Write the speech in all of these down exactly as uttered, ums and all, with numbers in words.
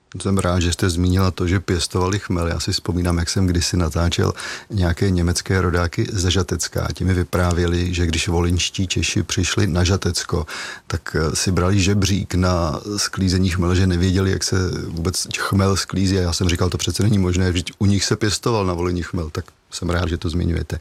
Jsem rád, že jste zmínila to, že pěstovali chmel. Já si vzpomínám, jak jsem kdysi natáčel nějaké německé rodáky ze Žatecka. Ti mi vyprávěli, že když volyňští Češi přišli na Žatecko, tak si brali žebřík na sklízení chmele, že nevěděli, jak se vůbec chmel sklízí. A já jsem říkal, to přece není možné, že u nich se pěstoval na Volyni chmel. Tak jsem rád, že to zmiňujete.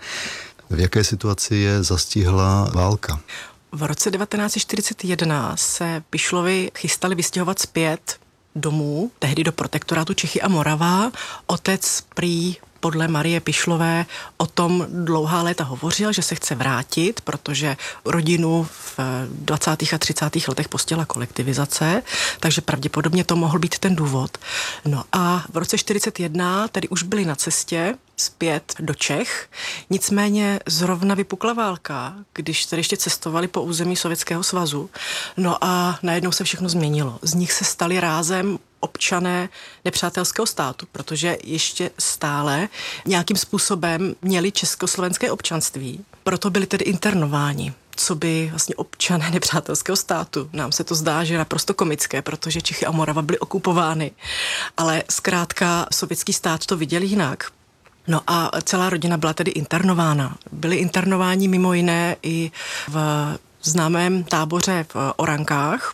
V jaké situaci je zastihla válka? V roce devatenáct set čtyřicet jedna se Pišlovi chystali vystěhovat zpět domů, tehdy do protektorátu Čechy a Morava. Otec prý podle Marie Pišlové o tom dlouhá léta hovořil, že se chce vrátit, protože rodinu v dvacátých a třicátých letech postihla kolektivizace, takže pravděpodobně to mohl být ten důvod. No a v roce čtyřicet jedna tedy už byli na cestě zpět do Čech, nicméně zrovna vypukla válka, když tedy ještě cestovali po území Sovětského svazu. No a najednou se všechno změnilo. Z nich se stali rázem občané nepřátelského státu, protože ještě stále nějakým způsobem měli československé občanství. Proto byli tedy internováni, co by vlastně občané nepřátelského státu. Nám se to zdá, že je naprosto komické, protože Čechy a Morava byly okupovány, ale zkrátka sovětský stát to viděl jinak. No a celá rodina byla tedy internována. Byli internováni mimo jiné i v známém táboře v Orankách,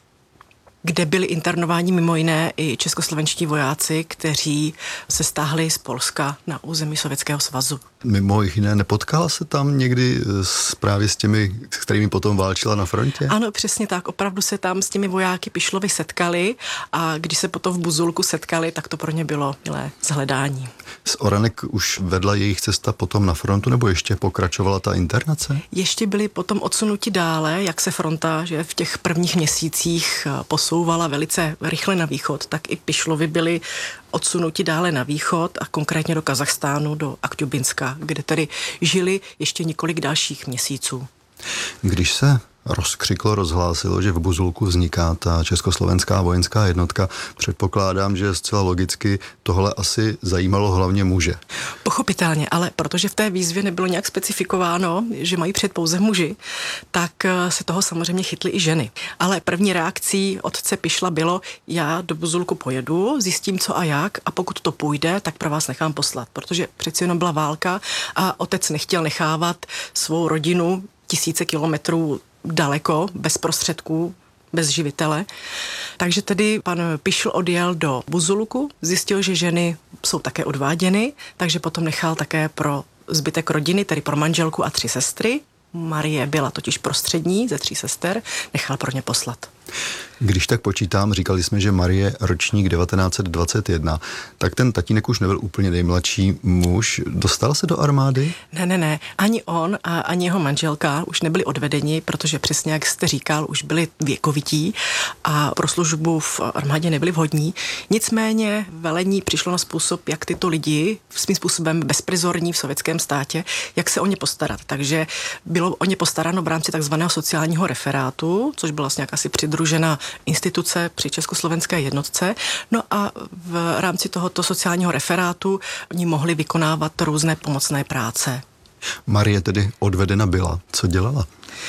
kde byli internováni mimo jiné i českoslovenští vojáci, kteří se stáhli z Polska na území Sovětského svazu. Mimo jiné, nepotkala se tam někdy s, právě s těmi, s kterými potom válčila na frontě? Ano, přesně tak. Opravdu se tam s těmi vojáky Pišlovi setkali a když se potom v Buzulku setkali, tak to pro ně bylo milé zhledání. Z Oranek už vedla jejich cesta potom na frontu, nebo ještě pokračovala ta internace? Ještě byli potom odsunuti dále, jak se fronta, že v těch prvních měsících posouvala velice rychle na východ, tak i Pišlovi byli odsunuti dále na východ a konkrétně do Kazachstánu, do Akťubinska, kde tedy žili ještě několik dalších měsíců. Když se rozkřiklo, rozhlásilo, že v Buzulku vzniká ta československá vojenská jednotka, předpokládám, že zcela logicky tohle asi zajímalo hlavně muže. Pochopitelně, ale protože v té výzvě nebylo nějak specifikováno, že mají před pouze muži, tak se toho samozřejmě chytly i ženy. Ale první reakcí otce Pišla bylo, já do Buzulku pojedu, zjistím co a jak a pokud to půjde, tak pro vás nechám poslat, protože přeci jenom byla válka a otec nechtěl nechávat svou rodinu tisíce kilometrů daleko, bez prostředků, bez živitele. Takže tedy pan Pišl odjel do Buzulku, zjistil, že ženy jsou také odváděny, takže potom nechal také pro zbytek rodiny, tedy pro manželku a tři sestry. Marie byla totiž prostřední ze tří sester, nechal pro ně poslat. Když tak počítám, říkali jsme, že Marie ročník devatenáct set dvacet jedna, tak ten tatínek už nebyl úplně nejmladší muž. Dostal se do armády? Ne, ne, ne. Ani on a ani jeho manželka už nebyli odvedeni, protože přesně jak jste říkal, už byli věkovití a pro službu v armádě nebyli vhodní. Nicméně velení přišlo na způsob, jak tyto lidi svým způsobem bezprizorní v sovětském státě, jak se o ně postarat. Takže bylo o ně postaráno v rámci takzvaného sociálního referátu, což byla vlastně jakási přidružená instituce při československé jednotce. No a v rámci tohoto sociálního referátu oni mohli vykonávat různé pomocné práce. Marie tedy odvedena byla. Co dělala?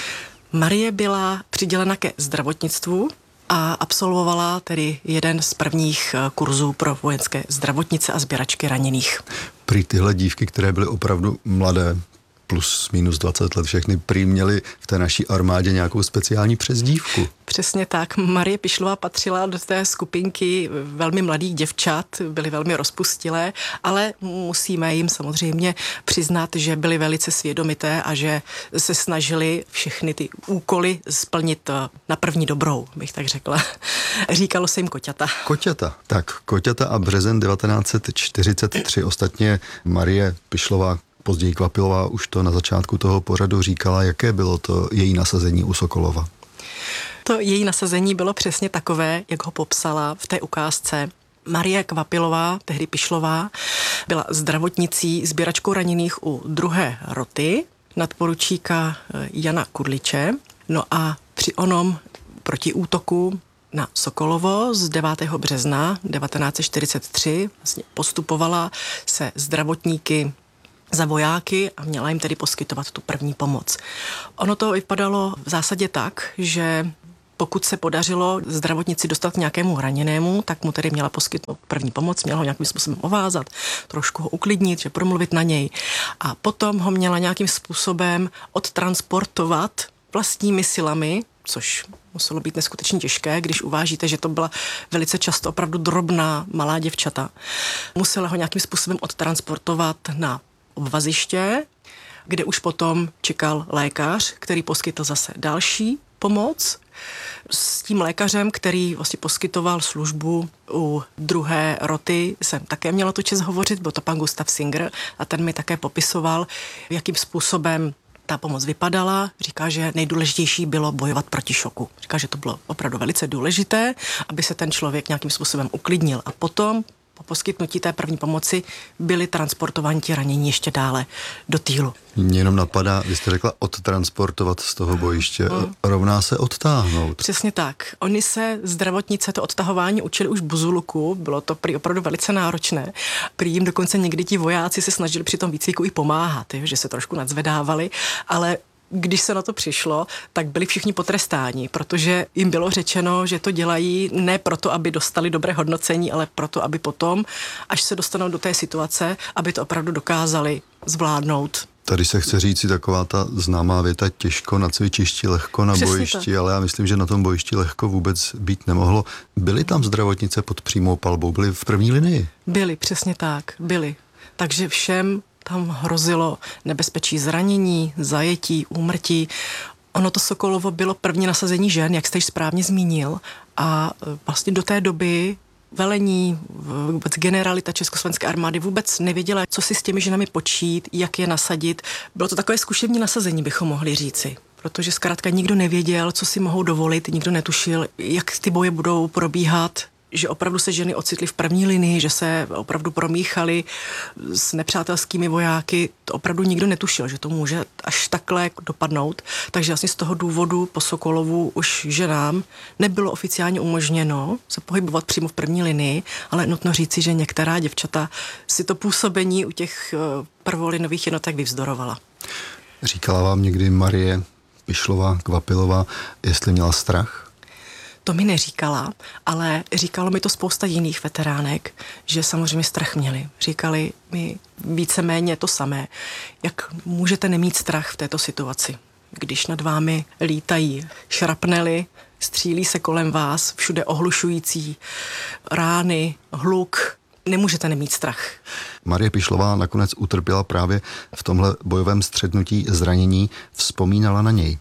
Marie byla přidělena ke zdravotnictvu a absolvovala tedy jeden z prvních kurzů pro vojenské zdravotnice a sběračky raněných. Prý tyhle dívky, které byly opravdu mladé, plus minus dvacet let všechny, prý měli v té naší armádě nějakou speciální přezdívku. Přesně tak. Marie Pišlová patřila do té skupinky velmi mladých děvčat, byly velmi rozpustilé, ale musíme jim samozřejmě přiznat, že byly velice svědomité a že se snažili všechny ty úkoly splnit na první dobrou, bych tak řekla. Říkalo se jim koťata. Koťata. Tak, koťata a březen devatenáct set čtyřicet tři. Ostatně Marie Pišlová, později Kvapilová, už to na začátku toho pořadu říkala, jaké bylo to její nasazení u Sokolova. To její nasazení bylo přesně takové, jak ho popsala v té ukázce. Marie Kvapilová, tehdy Pišlová, byla zdravotnicí, sběračkou raněných u druhé roty nadporučíka Jana Kudliče. No a při onom protiútoku na Sokolovo z devátého března devatenáct set čtyřicet tři vlastně postupovala se zdravotníky za vojáky a měla jim tedy poskytovat tu první pomoc. Ono to vypadalo v zásadě tak, že Pokud se podařilo zdravotnici dostat k nějakému raněnému, tak mu tedy měla poskytnout první pomoc, měla ho nějakým způsobem ovázat, trošku ho uklidnit, že promluvit na něj. A potom ho měla nějakým způsobem odtransportovat vlastními silami, což muselo být neskutečně těžké, když uvážíte, že to byla velice často opravdu drobná, malá děvčata. Musela ho nějakým způsobem odtransportovat na obvaziště, kde už potom čekal lékař, který poskytl zase další pomoc. S tím lékařem, který vlastně poskytoval službu u druhé roty, jsem také měla tu čest hovořit, byl to pan Gustav Singer a ten mi také popisoval, jakým způsobem ta pomoc vypadala. Říká, že nejdůležitější bylo bojovat proti šoku. Říká, že to bylo opravdu velice důležité, aby se ten člověk nějakým způsobem uklidnil. A potom po poskytnutí té první pomoci byli transportováni ti ranění ještě dále do týlu. Mě jenom napadá, vy jste řekla odtransportovat z toho bojiště, mm. rovná se odtáhnout. Přesně tak. Oni se zdravotnice to odtahování učili už v Buzuluku, bylo to prý opravdu velice náročné. Prý jim dokonce někdy ti vojáci se snažili při tom výcviku i pomáhat, je, že se trošku nadzvedávali, ale když se na to přišlo, tak byli všichni potrestáni, protože jim bylo řečeno, že to dělají ne proto, aby dostali dobré hodnocení, ale proto, aby potom, až se dostanou do té situace, aby to opravdu dokázali zvládnout. Tady se chce říct taková ta známá věta těžko na cvičišti, lehko na Přesně bojišti, tak. Ale já myslím, že na tom bojišti lehko vůbec být nemohlo. Byly tam zdravotnice pod přímou palbou, byly v první linii? Byly, přesně tak, byly. Takže všem tam hrozilo nebezpečí zranění, zajetí, úmrtí. Ono to Sokolovo bylo první nasazení žen, jak jste již správně zmínil, a vlastně do té doby velení, vůbec generalita Československé armády vůbec nevěděla, co si s těmi ženami počít, jak je nasadit. Bylo to takové zkušební nasazení, bychom mohli říci. Protože zkrátka nikdo nevěděl, co si mohou dovolit, nikdo netušil, jak ty boje budou probíhat, že opravdu se ženy ocitly v první linii, že se opravdu promíchaly s nepřátelskými vojáky. To opravdu nikdo netušil, že to může až takhle dopadnout. Takže vlastně z toho důvodu po Sokolovu už ženám nebylo oficiálně umožněno se pohybovat přímo v první linii, ale nutno říci, že některá děvčata si to působení u těch prvolinových jednotek vyvzdorovala. Říkala vám někdy Marie Pišlová, Kvapilová, jestli měla strach? To mi neříkala, ale říkalo mi to spousta jiných veteránek, že samozřejmě strach měli. Říkali mi víceméně to samé. Jak můžete nemít strach v této situaci, když nad vámi lítají šrapnely, střílí se kolem vás, všude ohlušující rány, hluk, nemůžete nemít strach. Marie Pišlová nakonec utrpěla právě v tomhle bojovém střetnutí zranění, vzpomínala na něj.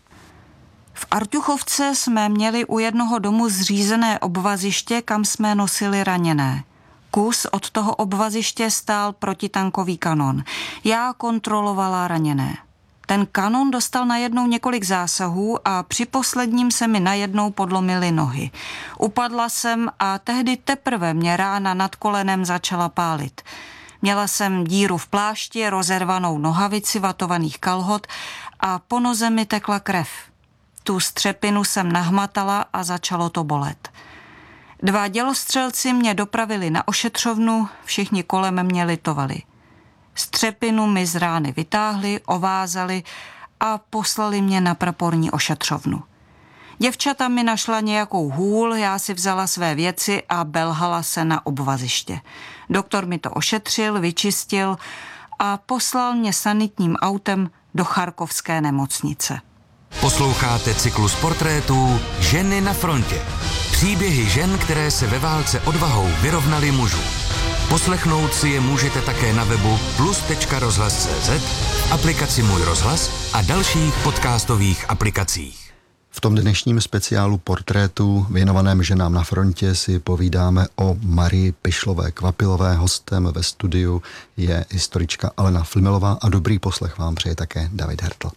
V Arťuchovce jsme měli u jednoho domu zřízené obvaziště, kam jsme nosili raněné. Kus od toho obvaziště stál protitankový kanon. Já kontrolovala raněné. Ten kanon dostal najednou několik zásahů a při posledním se mi najednou podlomily nohy. Upadla jsem a tehdy teprve mě rána nad kolenem začala pálit. Měla jsem díru v plášti, rozervanou nohavici vatovaných kalhot a po noze mi tekla krev. Tu střepinu jsem nahmatala a začalo to bolet. Dva dělostřelci mě dopravili na ošetřovnu, všichni kolem mě litovali. Střepinu mi z rány vytáhli, ovázali a poslali mě na praporní ošetřovnu. Děvčata mi našla nějakou hůl, já si vzala své věci a belhala se na obvaziště. Doktor mi to ošetřil, vyčistil a poslal mě sanitním autem do charkovské nemocnice. Posloucháte cyklus portrétů Ženy na frontě. Příběhy žen, které se ve válce odvahou vyrovnaly mužů. Poslechnout si je můžete také na webu plus tečka rozhlas tečka cé zet, aplikaci Můj rozhlas a dalších podcastových aplikacích. V tom dnešním speciálu portrétů věnovaném ženám na frontě si povídáme o Marii Pišlové Kvapilové. Hostem ve studiu je historička Alena Flimelová a dobrý poslech vám přeje také David Hertl.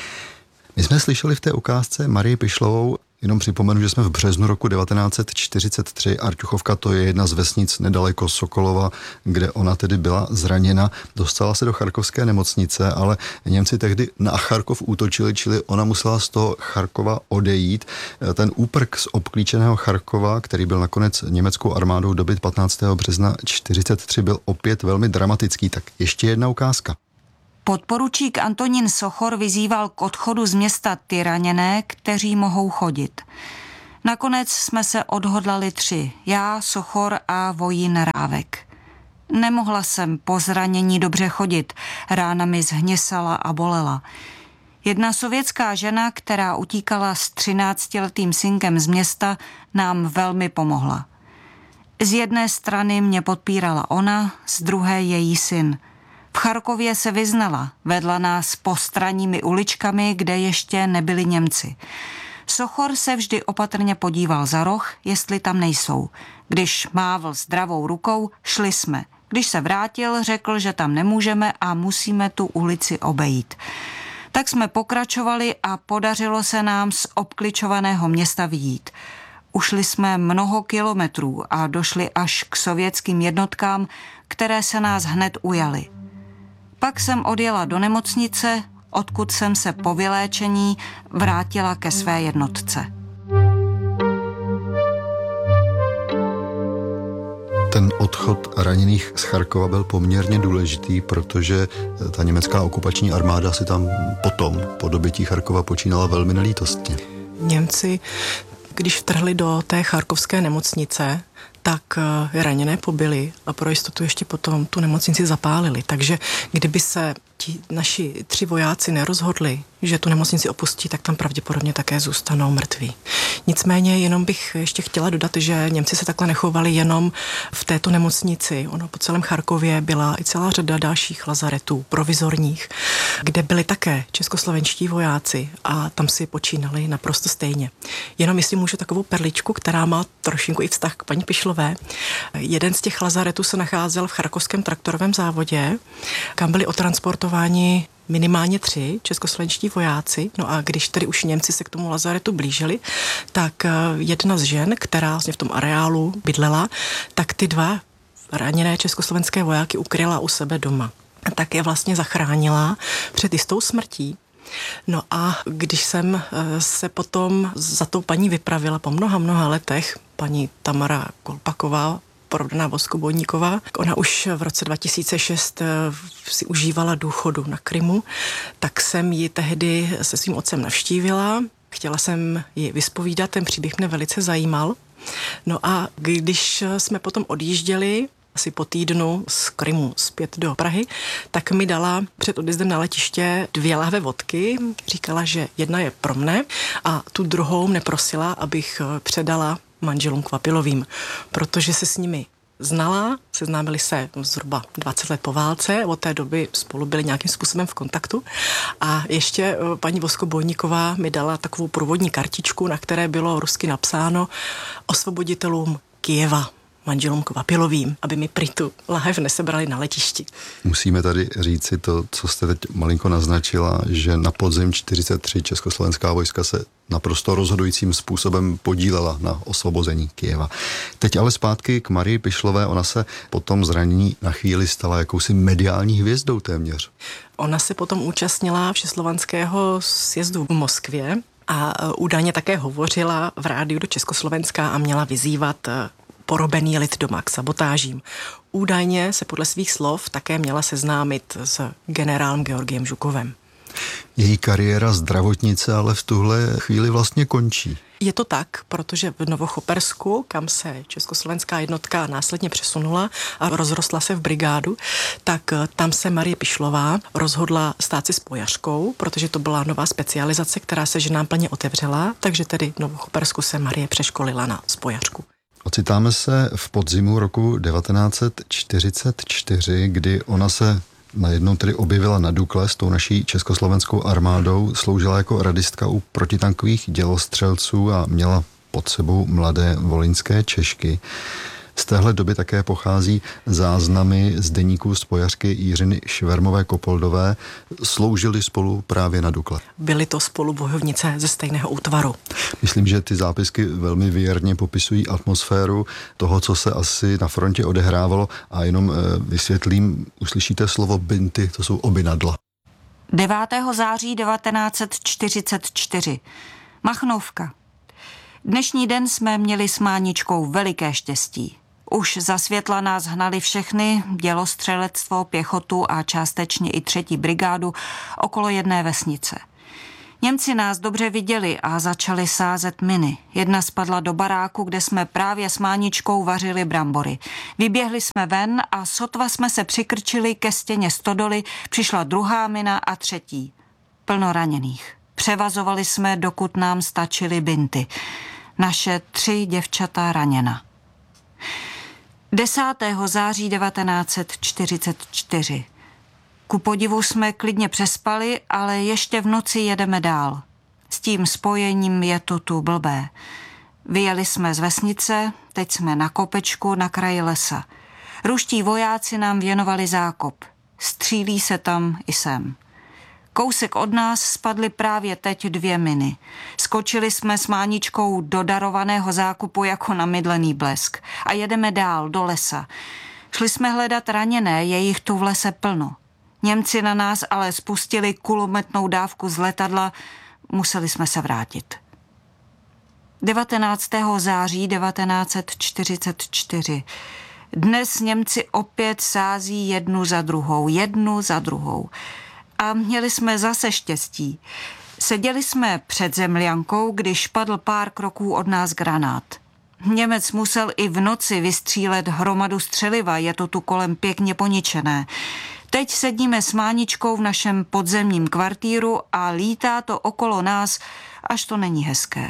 My jsme slyšeli v té ukázce Marii Pišlovou, jenom připomenu, že jsme v březnu roku devatenáct set čtyřicet tři, Arťuchovka to je jedna z vesnic nedaleko Sokolova, kde ona tedy byla zraněna, dostala se do charkovské nemocnice, ale Němci tehdy na Charkov útočili, čili ona musela z toho Charkova odejít. Ten úprk z obklíčeného Charkova, který byl nakonec německou armádou dobyt patnáctého března čtyřicet tři, byl opět velmi dramatický. Tak ještě jedna ukázka. Podporučík Antonín Sochor vyzýval k odchodu z města ty raněné, kteří mohou chodit. Nakonec jsme se odhodlali tři, já, Sochor a vojín Rávek. Nemohla jsem po zranění dobře chodit, rána mi zhněsala a bolela. Jedna sovětská žena, která utíkala s třináctiletým synkem z města, nám velmi pomohla. Z jedné strany mě podpírala ona, z druhé její syn. V Charkově se vyznala, vedla nás postranními uličkami, kde ještě nebyli Němci. Sochor se vždy opatrně podíval za roh, jestli tam nejsou. Když mávl zdravou rukou, šli jsme. Když se vrátil, řekl, že tam nemůžeme a musíme tu ulici obejít. Tak jsme pokračovali a podařilo se nám z obkličovaného města vyjít. Ušli jsme mnoho kilometrů a došli až k sovětským jednotkám, které se nás hned ujaly. Pak jsem odjela do nemocnice, odkud jsem se po vyléčení vrátila ke své jednotce. Ten odchod raněných z Charkova byl poměrně důležitý, protože ta německá okupační armáda si tam potom, po dobytí Charkova, počínala velmi nelítostně. Němci, když vtrhli do té charkovské nemocnice, tak raněné pobili a pro jistotu ještě potom tu nemocnici zapálili. Takže kdyby se ti naši tři vojáci nerozhodli, že tu nemocnici opustí, tak tam pravděpodobně také zůstanou mrtví. Nicméně jenom bych ještě chtěla dodat, že Němci se takhle nechovali jenom v této nemocnici. Ono po celém Charkově byla i celá řada dalších lazaretů provizorních, kde byli také českoslovenští vojáci a tam si počínali naprosto stejně. Jenom jestli můžu takovou perličku, která má trošinku i vztah k paní Pišlové. Jeden z těch lazaretů se nacházel v charkovském traktorovém závodě, kam byli otransportováni minimálně tři českoslovenští vojáci. No a když tedy už Němci se k tomu lazaretu blížili, tak jedna z žen, která vlastně v tom areálu bydlela, tak ty dva raněné československé vojáky ukryla u sebe doma. A tak je vlastně zachránila před jistou smrtí. No a když jsem se potom za tou paní vypravila po mnoha, mnoha letech, paní Tamara Kolpaková, porovnaná Voskobojníková, ona už v roce dva tisíce šest si užívala důchodu na Krymu, tak jsem ji tehdy se svým otcem navštívila. Chtěla jsem ji vyspovídat, ten příběh mě velice zajímal. No a když jsme potom odjížděli, asi po týdnu z Krymu zpět do Prahy, tak mi dala před odjezdem na letiště dvě lahve vodky. Říkala, že jedna je pro mne a tu druhou mne prosila, abych předala manželům Kvapilovým, protože se s nimi znala, seznámili se zhruba dvacet let po válce, od té doby spolu byli nějakým způsobem v kontaktu a ještě paní Voskobojníková mi dala takovou průvodní kartičku, na které bylo rusky napsáno osvoboditelům Kyjeva, manželům Kvapilovým, aby mi prý tu lahev nesebrali na letišti. Musíme tady říci to, co jste teď malinko naznačila, že na podzim čtyřicet tři československá vojska se naprosto rozhodujícím způsobem podílela na osvobození Kyjeva. Teď ale zpátky k Marii Pišlové, ona se po tom zranění na chvíli stala jakousi mediální hvězdou téměř. Ona se potom účastnila všeslovanského sjezdu v Moskvě a údajně také hovořila v rádiu do Československa a měla vyzývat porobený lid doma k sabotážím. Údajně se podle svých slov také měla seznámit s generálem Georgiem Žukovem. Její kariéra zdravotnice ale v tuhle chvíli vlastně končí. Je to tak, protože v Novochopersku, kam se československá jednotka následně přesunula a rozrostla se v brigádu, tak tam se Marie Pišlová rozhodla stát si spojařkou, protože to byla nová specializace, která se ženám plně otevřela, takže tedy v Novochopersku se Marie přeškolila na spojařku. Ocitáme se v podzimu roku devatenáct set čtyřicet čtyři, kdy ona se najednou tedy objevila na Dukle s tou naší československou armádou, sloužila jako radistka u protitankových dělostřelců a měla pod sebou mladé volyňské Češky. Z téhle doby také pochází záznamy z deníků spojařky Jiřiny Švermové-Kopoldové. Sloužili spolu právě na Dukle. Byly to spolu bojovnice ze stejného útvaru. Myslím, že ty zápisky velmi věrně popisují atmosféru toho, co se asi na frontě odehrávalo a jenom vysvětlím, uslyšíte slovo binty, to jsou obinadla. devátého září devatenáct set čtyřicet čtyři. Machnovka. Dnešní den jsme měli s Máničkou veliké štěstí. Už za světla nás hnali všechny, dělostřelectvo, pěchotu a částečně i třetí brigádu okolo jedné vesnice. Němci nás dobře viděli a začali sázet miny. Jedna spadla do baráku, kde jsme právě s Máničkou vařili brambory. Vyběhli jsme ven a sotva jsme se přikrčili ke stěně stodoly, přišla druhá mina a třetí. Plno raněných. Převazovali jsme, dokud nám stačily binty. Naše tři děvčata raněna. desátého září devatenáct set čtyřicet čtyři. Ku podivu jsme klidně přespali, ale ještě v noci jedeme dál. S tím spojením je to tu blbé. Vyjeli jsme z vesnice, teď jsme na kopečku na kraji lesa. Ruští vojáci nám věnovali zákop. Střílí se tam i sem. Kousek od nás spadly právě teď dvě miny. Skočili jsme s Máničkou do darovaného zákupu jako na mydlený blesk. A jedeme dál do lesa. Šli jsme hledat raněné, je jich tu v lese plno. Němci na nás ale spustili kulometnou dávku z letadla, museli jsme se vrátit. devatenáctého září devatenáct set čtyřicet čtyři. Dnes Němci opět sází jednu za druhou, jednu za druhou. A měli jsme zase štěstí. Seděli jsme před zemljankou, když padl pár kroků od nás granát. Němec musel i v noci vystřílet hromadu střeliva, je to tu kolem pěkně poničené. Teď sedíme s Máničkou v našem podzemním kvartíru a lítá to okolo nás, až to není hezké.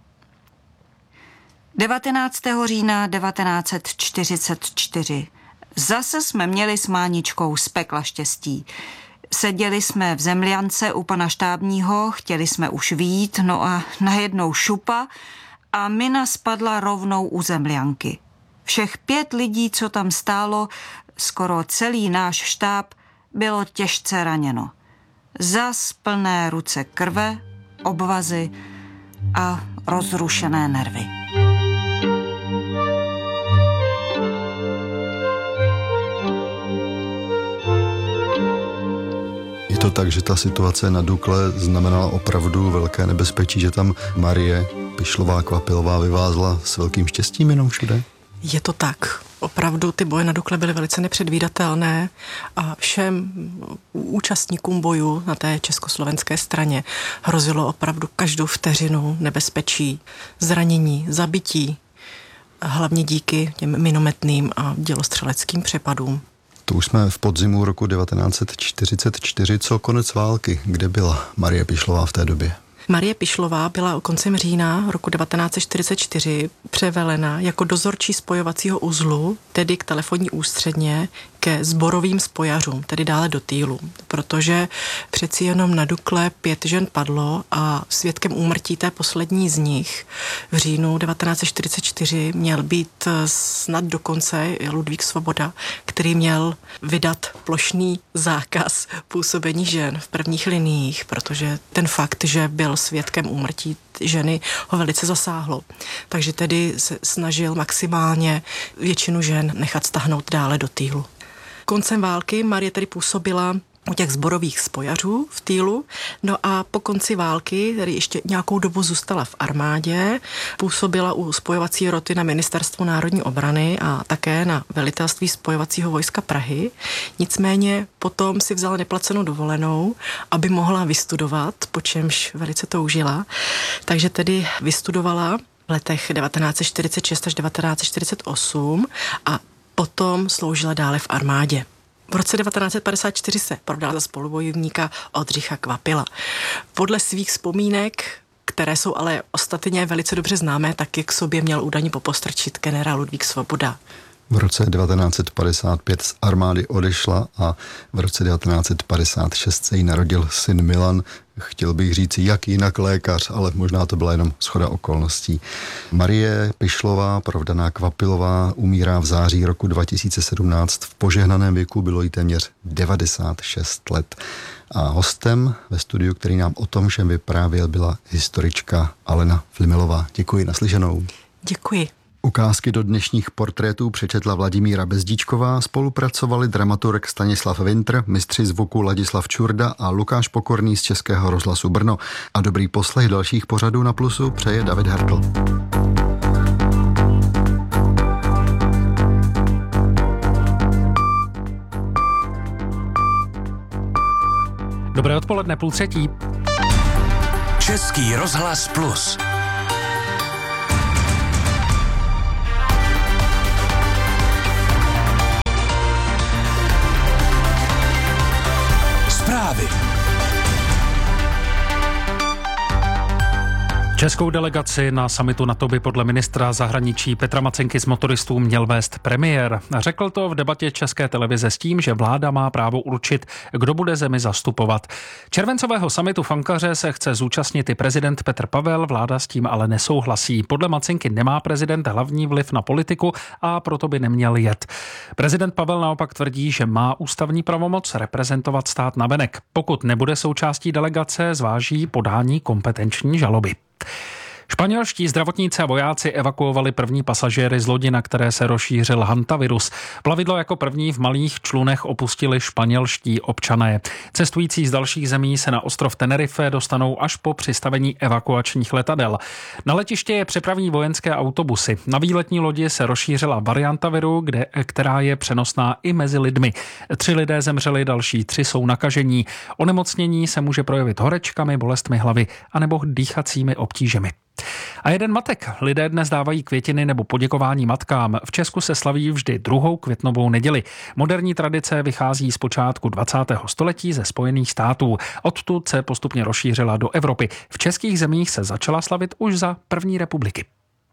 devatenáctého října devatenáct set čtyřicet čtyři. Zase jsme měli s Máničkou z pekla štěstí. Seděli jsme v zemljance u pana štábního, chtěli jsme už vyjít, no a najednou šupa a mina spadla rovnou u zemljanky. Všech pět lidí, co tam stálo, skoro celý náš štáb, bylo těžce raněno. Zas plné ruce krve, obvazy a rozrušené nervy. Je to tak, že ta situace na Dukle znamenala opravdu velké nebezpečí, že tam Marie Pišlová Kvapilová vyvázla s velkým štěstím jenom všude? Je to tak. Opravdu ty boje na Dukle byly velice nepředvídatelné a všem účastníkům bojů na té československé straně hrozilo opravdu každou vteřinu nebezpečí, zranění, zabití, hlavně díky těm minometným a dělostřeleckým přepadům. To už jsme v podzimu roku devatenáct set čtyřicet čtyři, co konec války. Kde byla Marie Pišlová v té době? Marie Pišlová byla koncem října roku devatenáct set čtyřicet čtyři převelena jako dozorčí spojovacího uzlu, tedy k telefonní ústředně, ke sborovým spojařům, tedy dále do týlu, protože přeci jenom na Dukle pět žen padlo a svědkem úmrtí té poslední z nich v říjnu devatenáct set čtyřicet čtyři měl být snad dokonce Ludvík Svoboda, který měl vydat plošný zákaz působení žen v prvních liniích, protože ten fakt, že byl svědkem úmrtí ženy, ho velice zasáhlo. Takže tedy se snažil maximálně většinu žen nechat stáhnout dále do týlu. Koncem války Marie tedy působila u těch sborových spojařů v týlu, no a po konci války, tedy ještě nějakou dobu zůstala v armádě, působila u spojovací roty na Ministerstvu národní obrany a také na velitelství spojovacího vojska Prahy. Nicméně potom si vzala neplacenou dovolenou, aby mohla vystudovat, po čemž velice toužila. Takže tedy vystudovala v letech devatenáct set čtyřicet šest až devatenáct set čtyřicet osm a potom sloužila dále v armádě. V roce devatenáct set padesát čtyři se prodala za spolubojovníka Oldřicha Kvapila. Podle svých vzpomínek, které jsou ale ostatně velice dobře známé, taky k sobě měl údajně popostrčit generál Ludvík Svoboda. V roce devatenáct set padesát pět z armády odešla a v roce devatenáct set padesát šest se jí narodil syn Milan. Chtěl bych říct, jak jinak lékař, ale možná to byla jenom shoda okolností. Marie Pišlová, provdaná Kvapilová, umírá v září roku dva tisíce sedmnáct. V požehnaném věku bylo jí téměř devadesát šest let. A hostem ve studiu, který nám o tom všem vyprávěl, byla historička Alena Flimilová. Děkuji, naslyšenou. Děkuji. Ukázky do dnešních portrétů přečetla Vladimíra Bezdíčková, spolupracovali dramaturg Stanislav Vintr, mistři zvuku Ladislav Čurda a Lukáš Pokorný z Českého rozhlasu Brno. A dobrý poslech dalších pořadů na Plusu přeje David Hartl. Dobré odpoledne, půl třetí. Český rozhlas Plus. Zprávy. Českou delegaci na summitu NATO by podle ministra zahraničí Petra Macenky z motoristů měl vést premiér. Řekl to v debatě České televize s tím, že vláda má právo určit, kdo bude zemi zastupovat. Červencového summitu v Ankaře se chce zúčastnit i prezident Petr Pavel, vláda s tím ale nesouhlasí. Podle Macenky nemá prezident hlavní vliv na politiku a proto by neměl jet. Prezident Pavel naopak tvrdí, že má ústavní pravomoc reprezentovat stát navenek. Pokud nebude součástí delegace, zváží podání kompetenční žaloby. Španělští zdravotníci a vojáci evakuovali první pasažéry z lodi, na které se rozšířil hantavirus. Plavidlo jako první v malých člunech opustili španělští občané. Cestující z dalších zemí se na ostrov Tenerife dostanou až po přistavení evakuačních letadel. Na letiště je přepravní vojenské autobusy. Na výletní lodi se rozšířila varianta viru, kde, která je přenosná i mezi lidmi. Tři lidé zemřeli, další tři jsou nakažení. Onemocnění se může projevit horečkami, bolestmi hlavy anebo dýchacími obtížemi. A jeden matek. Lidé dnes dávají květiny nebo poděkování matkám. V Česku se slaví vždy druhou květnovou neděli. Moderní tradice vychází z počátku dvacátého století ze Spojených států. Odtud se postupně rozšířila do Evropy. V českých zemích se začala slavit už za první republiky.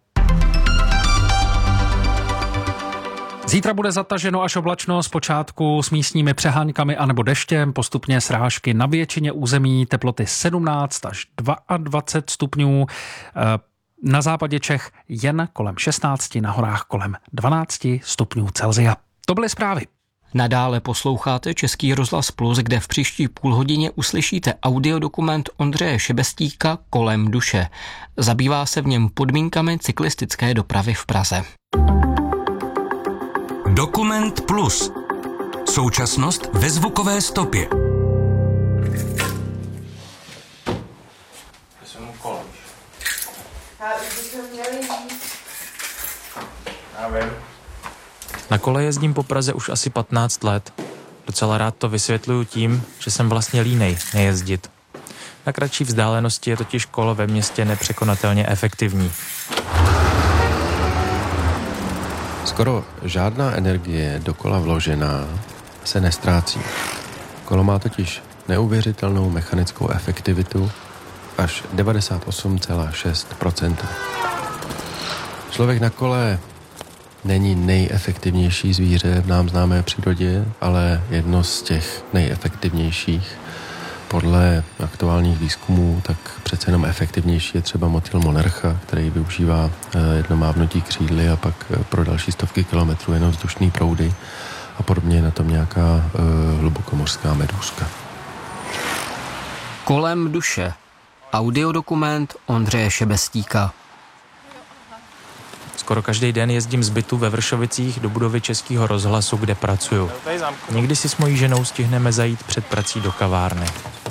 Zítra bude zataženo až oblačno, zpočátku s místními přeháňkami anebo deštěm, postupně srážky na většině území, teploty sedmnáct až dvacet dva stupňů, na západě Čech jen kolem šestnáct, na horách kolem dvanáct stupňů Celsia. To byly zprávy. Nadále posloucháte Český rozhlas Plus, kde v příští půlhodině uslyšíte audiodokument Ondřeje Šebestíka Kolem duše. Zabývá se v něm podmínkami cyklistické dopravy v Praze. Dokument Plus. Současnost ve zvukové stopě. Na kole jezdím po Praze už asi patnáct let. Docela rád to vysvětluju tím, že jsem vlastně línej nejezdit. Na kratší vzdálenosti je totiž kolo ve městě nepřekonatelně efektivní. Skoro žádná energie do kola vložená se nestrácí. Kolo má totiž neuvěřitelnou mechanickou efektivitu až devadesát osm celá šest procenta. Člověk na kole není nejefektivnější zvíře v nám známé přírodě, ale jedno z těch nejefektivnějších. Podle aktuálních výzkumů tak přece jenom efektivnější je třeba motýl monarcha, který využívá jedno mávnutí křídly a pak pro další stovky kilometrů jenom vzdušný proudy a podobně je na tom nějaká uh, hlubokomořská medúzka. Kolem duše. Audiodokument Ondřeje Šebestíka. Skoro každý den jezdím z bytu ve Vršovicích do budovy Českého rozhlasu, kde pracuju. Někdy si s mojí ženou stihneme zajít před prací do kavárny.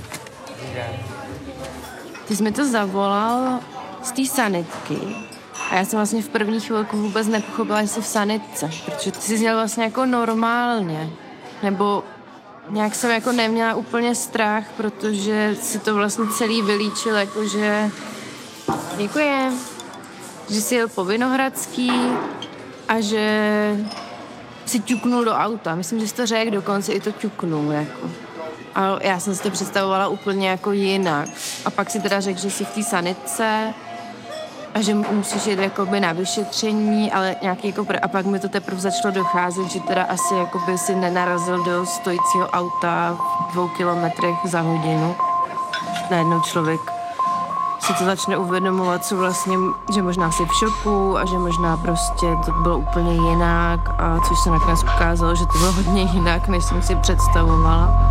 Ty jsi mi to zavolal z té sanitky a já jsem vlastně v první chvilku vůbec nepochopila, že jsi v sanitce, protože ty jsi dělal vlastně jako normálně, nebo nějak jsem jako neměla úplně strach, protože si to vlastně celý vylíčil, jakože děkujem, že jsi jel po Vinohradský a že si ťuknul do auta. Myslím, že jsi to řekl, dokonce i to ťuknul, jako. A já jsem si to představovala úplně jako jinak. A pak si teda řekl, že jsi v té sanitce a že musíš jít jakoby na vyšetření, ale nějaký jako pr- a pak mi to teprve začalo docházet, že teda asi jakoby si nenarazil do stojícího auta v dvou kilometrech za hodinu. Najednou člověk si to začne uvědomovat, co vlastně, že možná jsi v šoku a že možná prostě to bylo úplně jinak, a což se nakonec ukázalo, že to bylo hodně jinak, než jsem si představovala.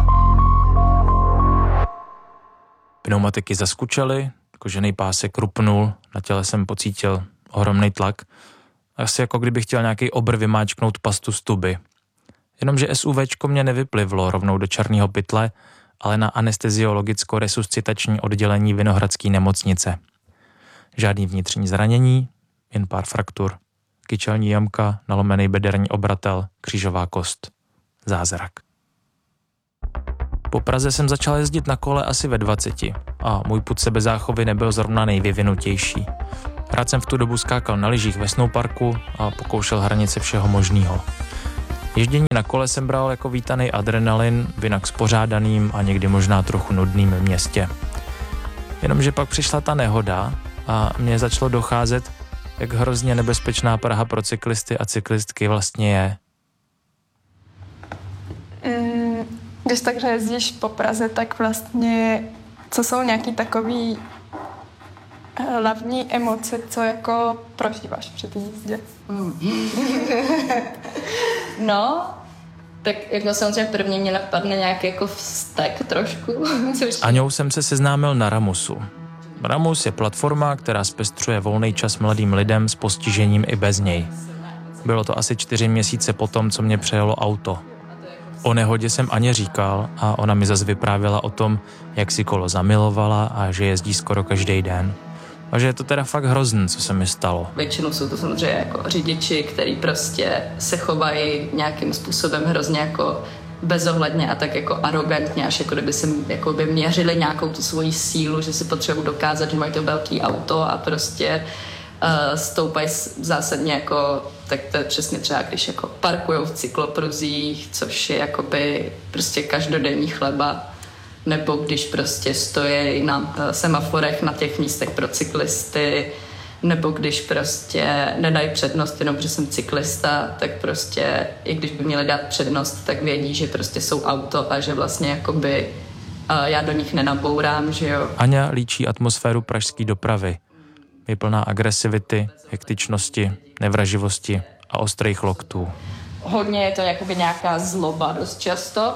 Pneumatiky zaskučaly, kožený pásek rupnul, na těle jsem pocítil ohromný tlak. Asi jako kdybych chtěl nějaký obr vymáčknout pastu z tuby. Jenomže SUVčko mě nevyplivlo rovnou do černého pytle, ale na anesteziologicko-resuscitační oddělení Vinohradské nemocnice. Žádný vnitřní zranění, jen pár fraktur, kyčelní jamka, nalomený bederní obratel, křížová kost. Zázrak. Po Praze jsem začal jezdit na kole asi ve dvaceti. a můj pud sebezáchovy nebyl zrovna nejvyvinutější. Rád jsem v tu dobu skákal na lyžích ve snowparku a pokoušel hranice všeho možného. Ježdění na kole jsem bral jako vítaný adrenalin v jinak spořádaným a někdy možná trochu nudným městě. Jenomže pak přišla ta nehoda a mně začalo docházet, jak hrozně nebezpečná Praha pro cyklisty a cyklistky vlastně je. Mm, když takhle jezdíš po Praze, tak vlastně co jsou nějaký takový hlavní emoce, co jako prožíváš při té jízdě? Mm. No, tak jako samozřejmě první mě napadne nějaký jako vztek trošku. S Aňou jsem se seznámil na Ramusu. Ramus je platforma, která zpestřuje volný čas mladým lidem s postižením i bez něj. Bylo to asi čtyři měsíce potom, co mě přejelo auto. O nehodě jsem Aně říkal a ona mi zase vyprávěla o tom, jak si kolo zamilovala a že jezdí skoro každý den. A že je to teda fakt hrozný, co se mi stalo. Většinou jsou to samozřejmě jako řidiči, který prostě se chovají nějakým způsobem hrozně jako bezohledně a tak jako arrogantně, až jako kdyby si jako by měřili nějakou tu svoji sílu, že si potřebují dokázat, že mají to velký auto a prostě uh, stoupají zásadně jako, tak to je přesně třeba, když jako parkujou v cyklopruzích, což je jakoby prostě každodenní chleba, nebo když prostě stojí na semaforech na těch místech pro cyklisty, nebo když prostě nedají přednost jenom, že jsem cyklista, tak prostě i když by měli dát přednost, tak vědí, že prostě jsou auto a že vlastně jakoby já do nich nenabourám, že jo. Aňa líčí atmosféru pražské dopravy. Je plná agresivity, hektičnosti, nevraživosti a ostrých loktů. Hodně je to jakoby nějaká zloba dost často,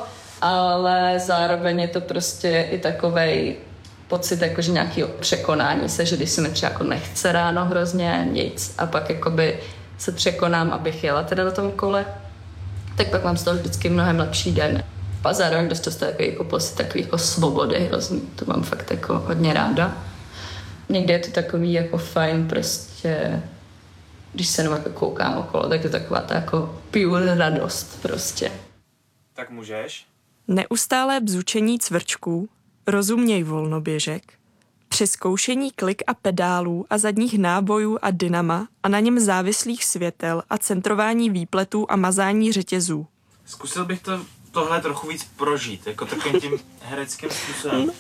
ale zároveň je to prostě i takovej pocit jakože nějakého překonání se, že když se mi třeba jako nechce ráno hrozně nic a pak jakoby se překonám, abych jela teda na tom kole, tak pak mám z toho vždycky mnohem lepší den. A zároveň dost často takový jako pocit takový jako svobody hrozný, to mám fakt jako hodně ráda. Někdy je to takový jako fajn prostě, když se jenom jako koukám okolo, tak je to taková ta jako pure radost prostě. Tak můžeš? Neustálé bzučení cvrčků, rozuměj volnoběžek, přezkoušení klik a pedálů a zadních nábojů a dynama a na něm závislých světel a centrování výpletů a mazání řetězů. Zkusil bych to, tohle trochu víc prožít, jako takovým tím hereckým způsobem.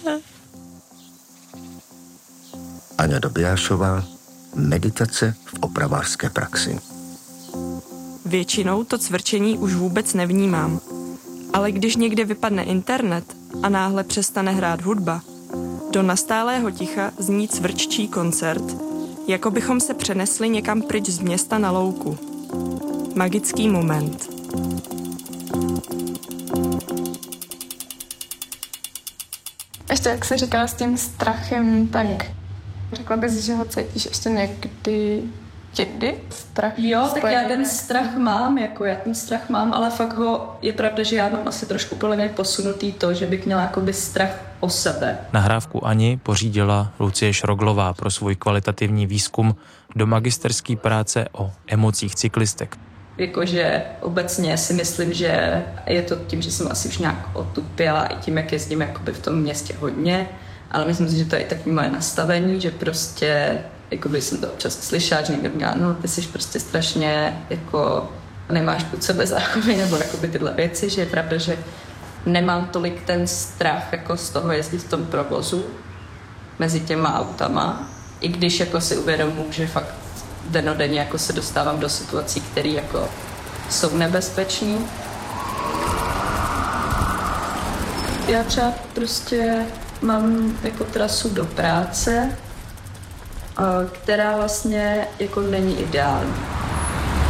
Aňa Dobijášová, meditace v opravářské praxi. Většinou to cvrčení už vůbec nevnímám. Ale když někde vypadne internet a náhle přestane hrát hudba, do nastálého ticha zní cvrččí koncert, jako bychom se přenesli někam pryč z města na louku. Magický moment. Ještě jak jsi říkala s tím strachem, tak řekla bys, že ho cítíš ještě někdy jindy? Strach? Jo, tak já ten strach mám, jako já ten strach mám, ale fakt ho, je pravda, že já mám asi trošku podle mě posunutý to, že bych měla jakoby strach o sebe. Nahrávku Ani pořídila Lucie Šroglová pro svůj kvalitativní výzkum do magisterské práce o emocích cyklistek. Jakože obecně si myslím, že je to tím, že jsem asi už nějak otupěla i tím, jak jezdím jakoby v tom městě hodně, ale myslím si, že to je i takový moje nastavení, že prostě jakoby jsem to občas slyšela, že někdo měla, no ty jsi prostě strašně jako nemáš pod sebe záchovy nebo jakoby tyhle věci, že je pravda, že nemám tolik ten strach jako z toho jezdit v tom provozu mezi těma autama, i když jako si uvědomuji, že fakt denodenně jako se dostávám do situací, které jako jsou nebezpečné. Já třeba prostě mám jako trasu do práce, která vlastně jako není ideální.